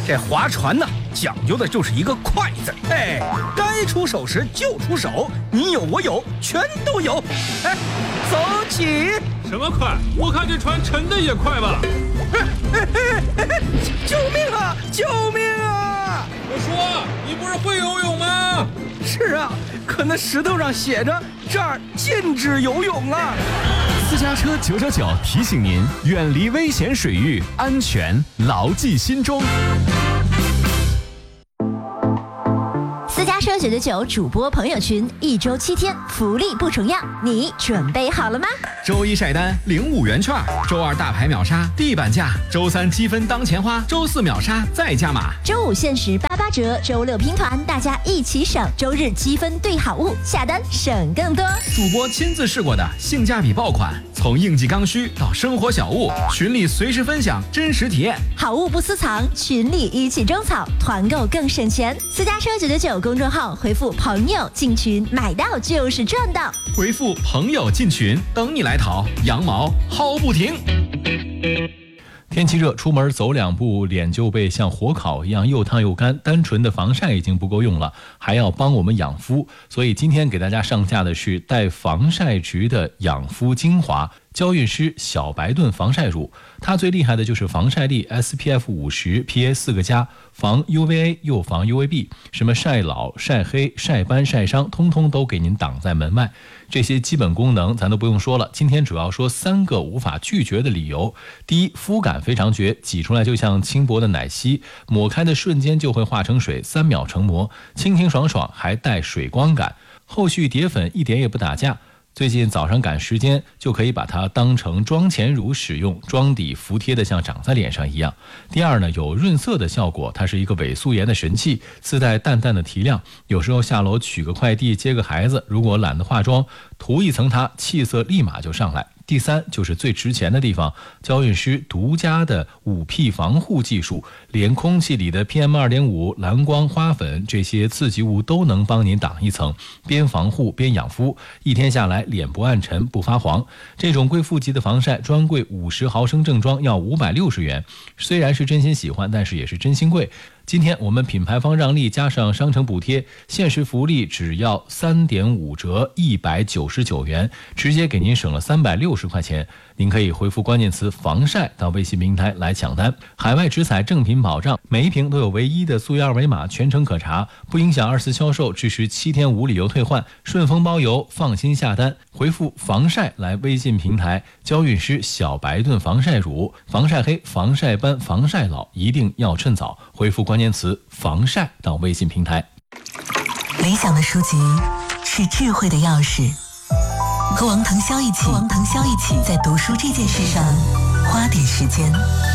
这划船呢，讲究的就是一个快字。哎，该出手时就出手，你有我有，全都有。哎，走起！ 什么快？我看这船沉的也快吧？ 救命啊！救命啊！ 我说，你不是会游泳吗？ 是啊，可那石头上写着这儿禁止游泳啊。 私家车999提醒您，远离危险水域，安全牢记心中。 私家车999主播朋友群，1周7天，福利不重样，你准备好了吗？ 周一晒单领5元券，周二大牌秒杀地板价，周三积分当钱花，周四秒杀再加码， 周五限时88折，周六拼团，大家一起省，周日积分兑好物，下单省更多。 主播亲自试过的性价比爆款，从应季刚需到生活小物，群里随时分享真实体验， 好物不私藏，群里一起种草，团购更省钱。私家车999公众号回复朋友进群，买到就是赚到， 回复朋友进群，等你来淘，羊毛薅不停。天气热，出门走2步，脸就被像火烤一样又烫又干，单纯的防晒已经不够用了，还要帮我们养肤，所以今天给大家上架的是带防晒值的养肤精华娇韵诗小白盾防晒乳。它最厉害的就是防晒力 SPF 50 PA 4个加，防 UVA 又防 UVB， 什么晒老晒黑晒斑晒伤通通都给您挡在门外。这些基本功能咱都不用说了，今天主要说3个无法拒绝的理由。第一，肤感非常绝，挤出来就像轻薄的奶昔，抹开的瞬间就会化成水，3秒成膜，清清爽爽，还带水光感，后续叠粉一点也不打架。最近早上赶时间，就可以把它当成妆前乳使用，妆底服帖的像长在脸上一样。第二呢，有润色的效果，它是一个伪素颜的神器，自带淡淡的提亮，有时候下楼取个快递接个孩子，如果懒得化妆，涂一层它，气色立马就上来。第三就是最值钱的地方，娇韵诗独家的5P 防护技术，连空气里的 PM2.5、蓝光、花粉这些刺激物都能帮您挡一层，边防护边养肤，一天下来脸不暗沉不发黄。这种贵妇级的防晒，专柜50毫升正装要560元，虽然是真心喜欢，但是也是真心贵。今天我们品牌方让利加上商城补贴，限时福利只要3.5折199元，直接给您省了360块钱。您可以回复关键词防晒到微信平台来抢单，海外直采正品保障，每一瓶都有唯一的溯源二维码，全程可查，不影响24销售，支持7天无理由退换，顺丰包邮，放心下单。回复防晒来微信平台，娇韵诗小白盾防晒乳，防晒黑防晒斑防晒老一定要趁早，回复关键词防晒到微信平台。 理想的书籍是智慧的钥匙，和王腾霄一起在读书这件事上花点时间。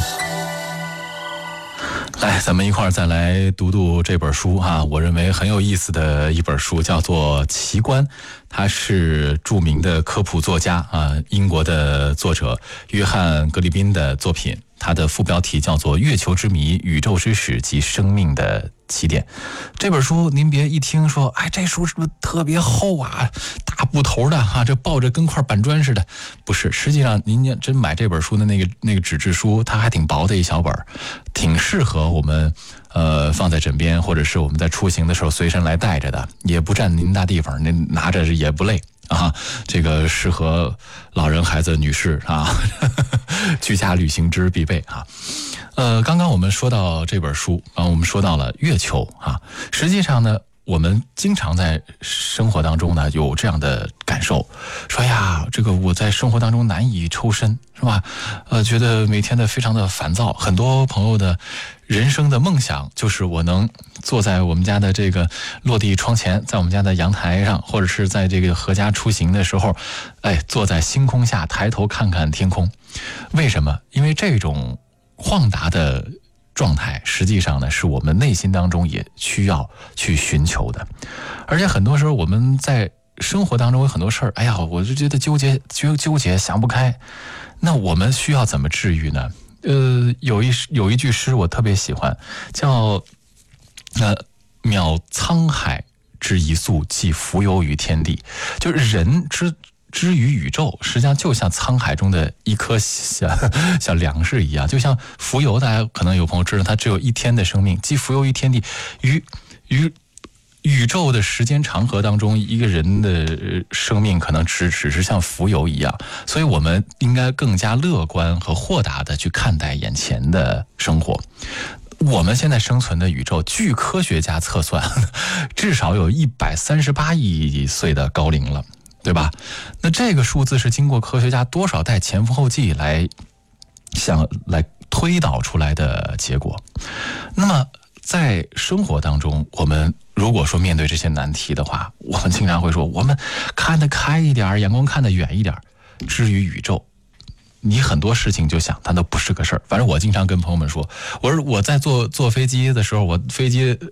来，咱们一块儿再来读读这本书啊，我认为很有意思的一本书，叫做《奇观》，它是著名的科普作家啊，英国的作者约翰·格里宾的作品。它的副标题叫做《月球之谜：宇宙之始及生命的起点》。这本书您别一听说，哎，这书是不是特别厚啊，大部头的哈，这抱着跟块板砖似的？不是，实际上您要真买这本书的那个纸质书，它还挺薄的一小本，挺适合我们放在枕边，或者是我们在出行的时候随身来带着的，也不占您大地方，您拿着也不累。啊，这个适合老人、孩子、女士啊，居家旅行之必备啊。刚刚我们说到这本书啊，我们说到了月球啊，实际上呢，我们经常在生活当中呢有这样的感受，说呀，这个我在生活当中难以抽身，是吧？觉得每天的非常的烦躁。很多朋友的人生的梦想就是我能坐在我们家的这个落地窗前，在我们家的阳台上，或者是在这个合家出行的时候，哎，坐在星空下抬头看看天空。为什么？因为这种晃达的状态实际上呢是我们内心当中也需要去寻求的。而且很多时候我们在生活当中有很多事儿，哎呀，我就觉得纠结想不开，那我们需要怎么治愈呢？有一句诗我特别喜欢，叫渺沧海之一粟，寄蜉蝣于天地。就是人至于宇宙，实际上就像沧海中的一颗小粮食一样，就像浮游，大家可能有朋友知道，它只有1天的生命，既浮游于天地，宇宙的时间长河当中，一个人的生命可能只是像浮游一样，所以我们应该更加乐观和豁达的去看待眼前的生活。我们现在生存的宇宙，据科学家测算，至少有138亿岁的高龄了，对吧？那这个数字是经过科学家多少代前赴后继来推导出来的结果。那么在生活当中，我们如果说面对这些难题的话，我们经常会说，我们看得开一点，眼光看得远一点。至于宇宙，你很多事情就想它都不是个事儿。反正我经常跟朋友们说，我在坐飞机的时候，我飞机